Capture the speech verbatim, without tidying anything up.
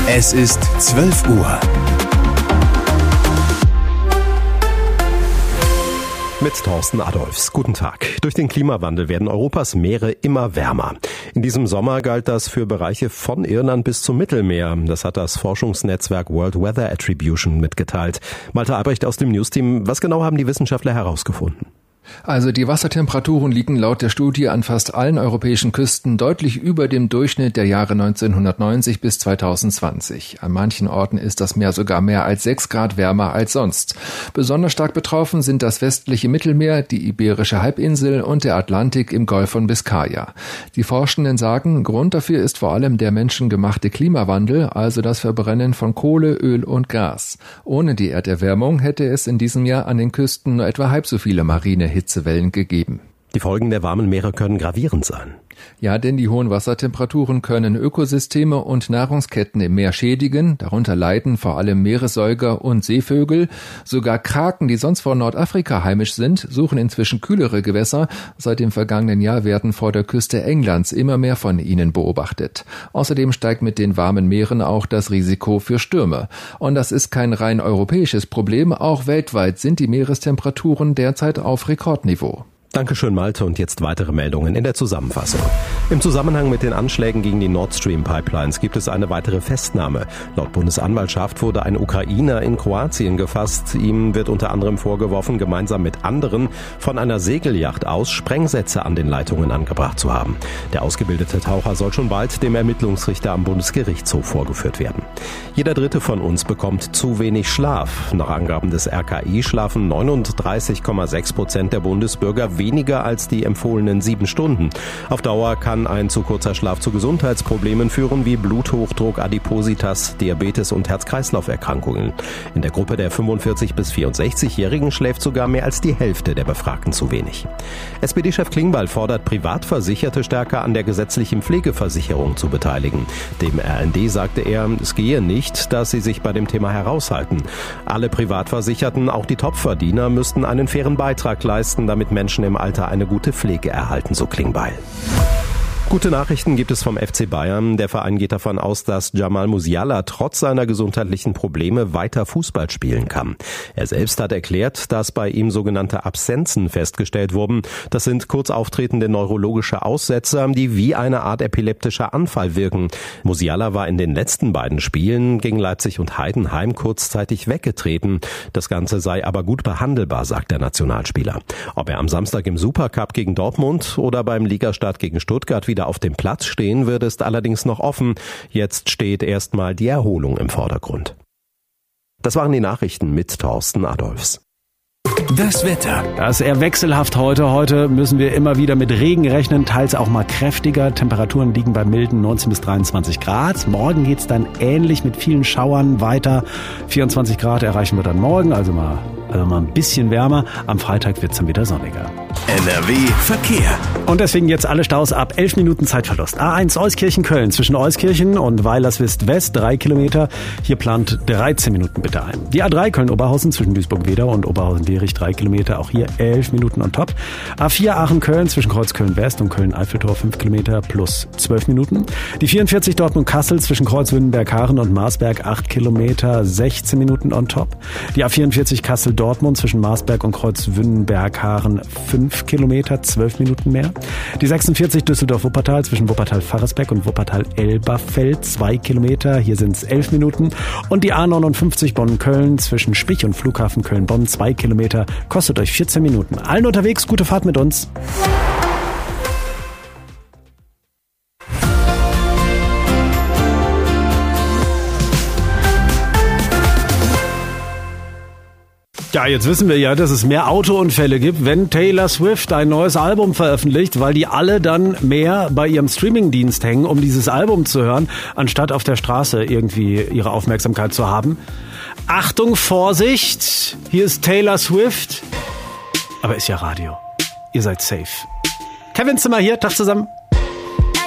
Es ist zwölf Uhr. Mit Thorsten Adolfs. Guten Tag. Durch den Klimawandel werden Europas Meere immer wärmer. In diesem Sommer galt das für Bereiche von Irland bis zum Mittelmeer. Das hat das Forschungsnetzwerk World Weather Attribution mitgeteilt. Malte Albrecht aus dem Newsteam. Was genau haben die Wissenschaftler herausgefunden? Also die Wassertemperaturen liegen laut der Studie an fast allen europäischen Küsten deutlich über dem Durchschnitt der Jahre neunzehnhundertneunzig bis zweitausendzwanzig. An manchen Orten ist das Meer sogar mehr als sechs Grad wärmer als sonst. Besonders stark betroffen sind das westliche Mittelmeer, die Iberische Halbinsel und der Atlantik im Golf von Biskaya. Die Forschenden sagen, Grund dafür ist vor allem der menschengemachte Klimawandel, also das Verbrennen von Kohle, Öl und Gas. Ohne die Erderwärmung hätte es in diesem Jahr an den Küsten nur etwa halb so viele marine Hitzewellen gegeben. Die Folgen der warmen Meere können gravierend sein. Ja, denn die hohen Wassertemperaturen können Ökosysteme und Nahrungsketten im Meer schädigen. Darunter leiden vor allem Meeressäuger und Seevögel. Sogar Kraken, die sonst vor Nordafrika heimisch sind, suchen inzwischen kühlere Gewässer. Seit dem vergangenen Jahr werden vor der Küste Englands immer mehr von ihnen beobachtet. Außerdem steigt mit den warmen Meeren auch das Risiko für Stürme. Und das ist kein rein europäisches Problem. Auch weltweit sind die Meerestemperaturen derzeit auf Rekordniveau. Dankeschön, Malte. Und jetzt weitere Meldungen in der Zusammenfassung. Im Zusammenhang mit den Anschlägen gegen die Nord Stream Pipelines gibt es eine weitere Festnahme. Laut Bundesanwaltschaft wurde ein Ukrainer in Kroatien gefasst. Ihm wird unter anderem vorgeworfen, gemeinsam mit anderen von einer Segelyacht aus Sprengsätze an den Leitungen angebracht zu haben. Der ausgebildete Taucher soll schon bald dem Ermittlungsrichter am Bundesgerichtshof vorgeführt werden. Jeder Dritte von uns bekommt zu wenig Schlaf. Nach Angaben des R K I schlafen neununddreißig Komma sechs Prozent der Bundesbürger weniger als die empfohlenen sieben Stunden. Auf Dauer kann ein zu kurzer Schlaf zu Gesundheitsproblemen führen wie Bluthochdruck, Adipositas, Diabetes und Herz-Kreislauf-Erkrankungen. In der Gruppe der fünfundvierzig- bis vierundsechzigjährigen schläft sogar mehr als die Hälfte der Befragten zu wenig. S P D-Chef Klingbeil fordert Privatversicherte stärker an der gesetzlichen Pflegeversicherung zu beteiligen. Dem R N D sagte er, es gehe nicht, dass sie sich bei dem Thema heraushalten. Alle Privatversicherten, auch die Topverdiener, müssten einen fairen Beitrag leisten, damit Menschen im Alter eine gute Pflege erhalten, so Klingbeil. Gute Nachrichten gibt es vom F C Bayern. Der Verein geht davon aus, dass Jamal Musiala trotz seiner gesundheitlichen Probleme weiter Fußball spielen kann. Er selbst hat erklärt, dass bei ihm sogenannte Absenzen festgestellt wurden. Das sind kurz auftretende neurologische Aussetzer, die wie eine Art epileptischer Anfall wirken. Musiala war in den letzten beiden Spielen gegen Leipzig und Heidenheim kurzzeitig weggetreten. Das Ganze sei aber gut behandelbar, sagt der Nationalspieler. Ob er am Samstag im Supercup gegen Dortmund oder beim Ligastart gegen Stuttgart wieder auf dem Platz stehen wird, ist allerdings noch offen. Jetzt steht erstmal die Erholung im Vordergrund. Das waren die Nachrichten mit Thorsten Adolfs. Das Wetter. Das ist eher wechselhaft heute. Heute müssen wir immer wieder mit Regen rechnen, teils auch mal kräftiger. Temperaturen liegen bei milden neunzehn bis dreiundzwanzig Grad. Morgen geht's dann ähnlich mit vielen Schauern weiter. vierundzwanzig Grad erreichen wir dann morgen, also mal, also mal ein bisschen wärmer. Am Freitag wird's dann wieder sonniger. N R W Verkehr. Und deswegen jetzt alle Staus ab elf Minuten Zeitverlust. A eins Euskirchen-Köln zwischen Euskirchen und Weilerswist-West drei Kilometer. Hier plant dreizehn Minuten bitte ein. Die A drei Köln-Oberhausen zwischen Duisburg-Wedau und Oberhausen-Dierich drei Kilometer. Auch hier elf Minuten on top. A vier Aachen-Köln zwischen Kreuz-Köln-West und Köln-Eiffeltor fünf Kilometer plus zwölf Minuten. Die vierundvierzig Dortmund-Kassel zwischen Kreuz-Wünnenberg-Haaren und Marsberg acht Kilometer, sechzehn Minuten on top. Die A vierundvierzig Kassel-Dortmund zwischen Marsberg und Kreuz-Wünnenberg-Haaren fünf Kilometer, zwölf Minuten mehr. Die sechsundvierzig Düsseldorf-Wuppertal zwischen Wuppertal-Faresbeck und Wuppertal-Elberfeld zwei Kilometer, hier sind es elf Minuten. Und die A neunundfünfzig Bonn-Köln zwischen Spich und Flughafen Köln-Bonn zwei Kilometer, kostet euch vierzehn Minuten. Allen unterwegs, gute Fahrt mit uns. Ja, jetzt wissen wir ja, dass es mehr Autounfälle gibt, wenn Taylor Swift ein neues Album veröffentlicht, weil die alle dann mehr bei ihrem Streamingdienst hängen, um dieses Album zu hören, anstatt auf der Straße irgendwie ihre Aufmerksamkeit zu haben. Achtung, Vorsicht, hier ist Taylor Swift. Aber ist ja Radio. Ihr seid safe. Kevin Zimmer hier, Tag zusammen.